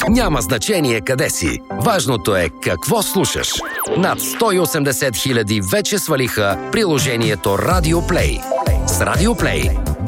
Няма значение къде си. Важното е какво слушаш. Над 180 000 вече свалиха приложението Radio Play. С Radio Play